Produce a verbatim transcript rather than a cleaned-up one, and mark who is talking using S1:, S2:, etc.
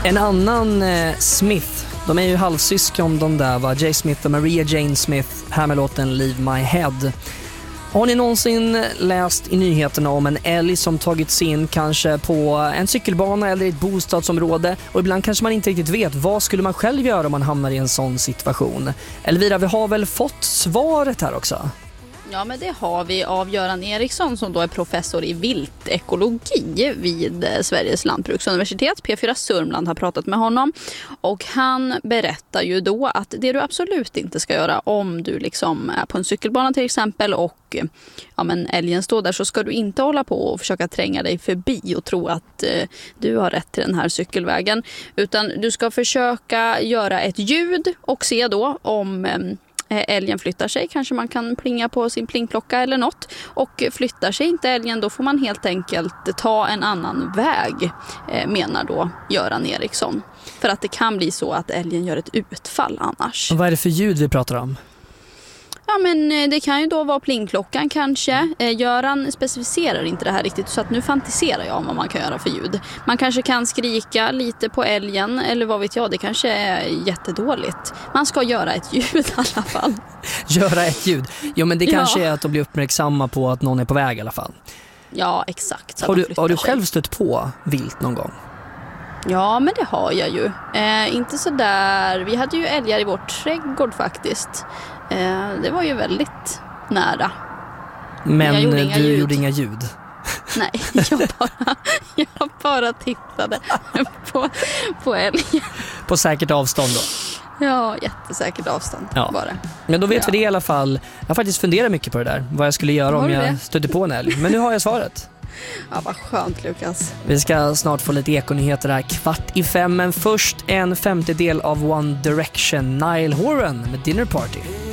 S1: En annan eh, Smith, de är ju halvsyskon de där, va? Jay Smith och Maria Jane Smith, här med låten Leave My Head. Har ni någonsin läst i nyheterna om en älg som tagits in kanske på en cykelbana eller i ett bostadsområde, och ibland kanske man inte riktigt vet vad skulle man själv göra om man hamnar i en sån situation? Elvira, vi har väl fått svaret här också?
S2: Ja, men det har vi av Göran Eriksson som då är professor i viltekologi vid Sveriges lantbruksuniversitet. P fyra Sörmland har pratat med honom och han berättar ju då att det du absolut inte ska göra om du liksom är på en cykelbana till exempel och ja, men älgen står där, så ska du inte hålla på och försöka tränga dig förbi och tro att eh, du har rätt till den här cykelvägen, utan du ska försöka göra ett ljud och se då om eh, älgen flyttar sig. Kanske man kan plinga på sin plingklocka eller något. Och flyttar sig inte älgen, då får man helt enkelt ta en annan väg, menar då Göran Eriksson. För att det kan bli så att älgen gör ett utfall annars.
S1: Och vad är det för ljud vi pratar om?
S2: Ja, men det kan ju då vara plingklockan kanske. Göran specificerar inte det här riktigt, så att nu fantiserar jag om vad man kan göra för ljud. Man kanske kan skrika lite på älgen, eller vad vet jag, det kanske är jättedåligt. Man ska göra ett ljud i alla fall.
S1: Göra ett ljud? Jo, men det kanske
S2: ja.
S1: är att de blir uppmärksamma på att någon är på väg i alla fall.
S2: Ja, exakt.
S1: Har du, har du själv stött på vilt någon gång?
S2: Ja, men det har jag ju. Eh, inte så där. Vi hade ju älgar i vår trädgård faktiskt. Eh, det var ju väldigt nära.
S1: Men
S2: jag gjorde
S1: du
S2: inga ljud.
S1: gjorde inga ljud?
S2: Nej, jag bara, jag bara tittade på, på älgen.
S1: På säkert avstånd då?
S2: Ja, jättesäkert avstånd
S1: ja.
S2: bara.
S1: Men då vet
S2: ja.
S1: vi det i alla fall. Jag har faktiskt funderat mycket på det där. Vad jag skulle göra
S2: har
S1: om jag
S2: det?
S1: stötte på en älg. Men nu har jag svaret.
S2: Ja, vad skönt, Lukas.
S1: Vi ska snart få lite ekonyheter här kvart i fem. Men först en femtedel av One Direction, Niall Horan med Dinner Party.